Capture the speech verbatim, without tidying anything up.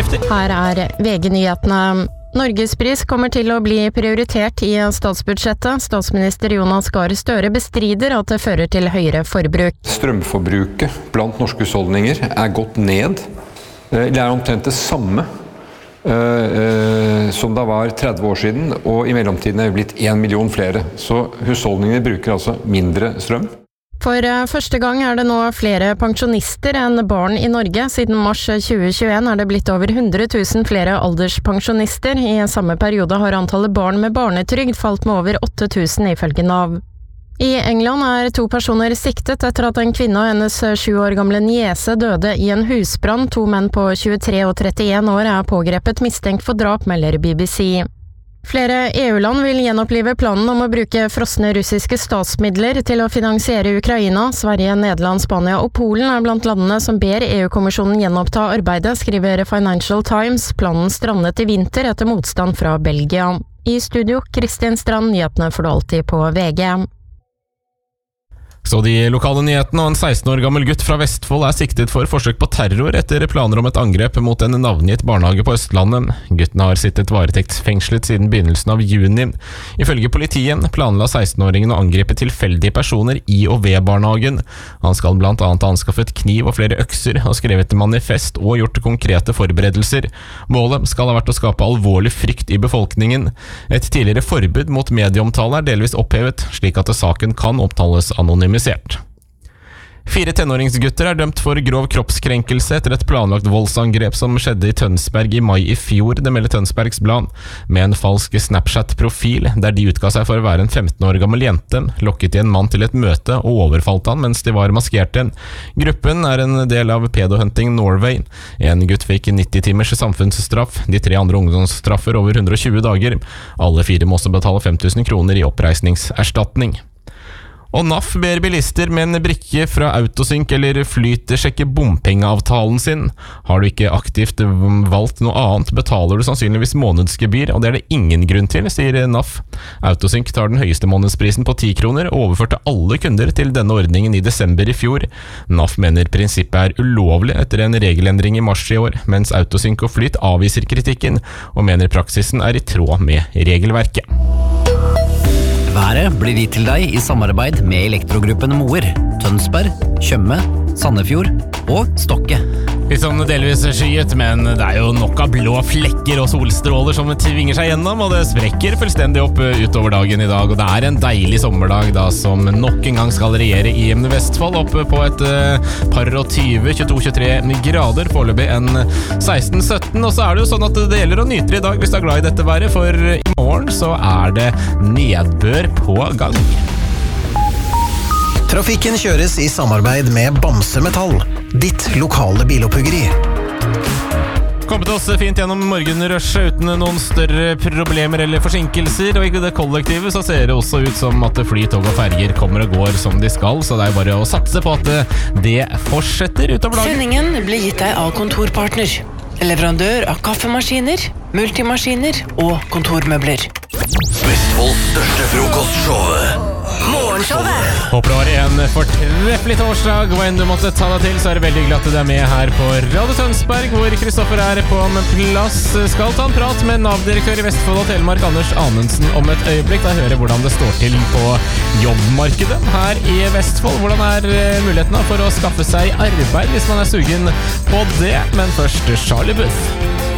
kraftig. Her er V G-nyhetene. Norgespris kommer til å bli prioritert i statsbudsjettet. Statsminister Jonas Gahr Støre bestrider at det fører til høyere forbruk. Strømforbruket blant norske husholdninger er gått ned. Det er omtrent det samme uh, uh, som det var tretti år siden, og i mellomtiden er det blitt en million flere. Så husholdningene bruker altså mindre strøm. For første gang er det nå flere pensjonister enn barn i Norge. Siden mars tjue tjueen er det blitt over hundre tusen flere alderspensjonister. I samme periode har antallet barn med barnetrygd falt med over åtte tusen ifølge Nav. I England er to personer siktet etter at en kvinne og hennes sju år gamle niese døde i en husbrann. To menn på tjuetre og trettien år er pågrepet mistenkt for drap, melder B B C. Flere E U-land vil gjenopplive planen om å bruke frosne russiske statsmidler til å finansiere Ukraina. Sverige, Nederland, Spania og Polen er blant landene som ber E U-kommisjonen gjenoppta arbeidet, skriver Financial Times. Planen strandet i vinter etter motstand fra Belgia. I studio, Kristin Strand, nyhetene får du alltid på V G. Så de lokale nyhetene, og en seksten år gammel gutt fra Vestfold er siktet for forsøk på terror etter planer om et angrep mot en navngitt barnehage på Østlandet. Gutten har sittet varetektsfengslet siden begynnelsen av juni. Ifølge politiet planla seksten-åringen å angripe tilfeldige personer i og ved barnehagen. Han skal blant annet ha anskaffet kniv og flere økser, og skrevet manifest og gjort konkrete forberedelser. Målet skal ha vært å skape alvorlig frykt i befolkningen. Et tidligere forbud mot medieomtale er delvis opphevet, slik at saken kan opptales anonymt. Fire tenåringsgutter er dømt for grov kroppskrenkelse etter et planlagt voldsangrep som skjedde i Tønsberg i mai i fjor, det melder Tønsbergs Blad. Med en falsk Snapchat-profil, der de utga seg for å være en femten år gammel jente, lokket de en mann til et møte og overfalt han mens de var maskerte. Gruppen er en del av Pedohunting Norway. En gutt fikk nitti timers samfunnsstraff, de tre andre ungdomsstraffer over hundre og tjue dager. Alle fire må også betale fem tusen kroner i oppreisningserstatning. Og N A F ber bilister med en brikke fra Autosync eller Flyt sjekke bompengeavtalen sin. Har du ikke aktivt valgt noe annet, betaler du sannsynligvis månedsgebyr, og det er det ingen grunn til, sier N A F. Autosync tar den høyeste månedsprisen på ti kroner og overførte alle kunder til denne ordningen i desember i fjor. N A F mener prinsippet er ulovlig etter en regelendring i mars i år, mens Autosync og Flyt avviser kritikken og mener praksisen er i tråd med regelverket. Været blir gitt til deg i samarbeid med Elektrogruppen Moer, Tønsberg, Tjøme, Sandefjord og Stokke. Litt sånn delvis skyet, men det er jo nok av blå flekker og solstråler som tvinger seg gjennom, og det sprekker fullstendig opp utover dagen i dag, og det er en deilig sommerdag da som nok en gang skal regjere i Vestfold, oppe på et par og tyve, tjueto til tjuetre grader, foreløpig en seksten til sytten, og så er det jo sånn at det gjelder å nyte i dag hvis du er glad i dette været, for i morgen så er det nedbør på gang. Trafikken kjøres i samarbeid med Bamse Metall, ditt lokale biloppuggeri. Kommet oss fint gjennom morgenrushet uten noen større problemer eller forsinkelser, og i det kollektivet så ser det også ut som at flytog og ferger kommer og går som de skal, så det er bare å satse på at det fortsetter utover dagen. Sendingen blir gitt deg av Kontorpartner, leverandør av kaffemaskiner, multimaskiner og kontormøbler. Vestfolds største frokostshow, Morgenshowet. Håper du har en fortreffelig torsdag, og enn du måtte ta deg til, så er det veldig hyggelig at du er med her på Radio Tønsberg, hvor Kristoffer er på en plass. Skal ta en prat med Nav-direktør i Vestfold og Telemark, Anders Anundsen, om et øyeblikk. Da hører hvordan det står til på jobbmarkedet her i Vestfold. Hvordan er mulighetene for å skaffe seg arbeid hvis man er sugen på det? Men først Charlie Puth.